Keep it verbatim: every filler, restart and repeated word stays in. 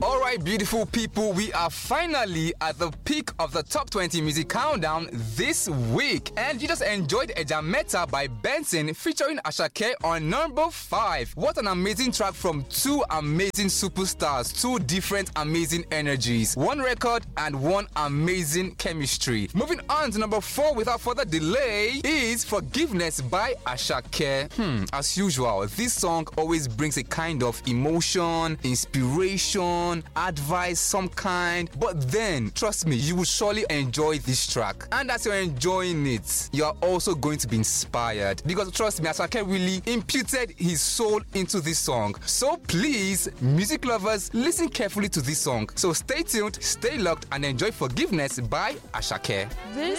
Alright, beautiful people, we are finally at the peak of the top twenty music countdown this week. And you just enjoyed Ejameta by Benson featuring Asake on number five. What an amazing track from two amazing superstars, two different amazing energies. One record and one amazing chemistry. Moving on to number four without further delay is Forgiveness by Asake. Hmm, as usual, this song always brings a kind of emotion, inspiration, advice, some kind. But then, trust me, you will surely enjoy this track. And as you're enjoying it, you are also going to be inspired. Because trust me, Asake really imputed his soul into this song. So please, music lovers, listen carefully to this song. So stay tuned, stay locked, and enjoy Forgiveness by Asake. This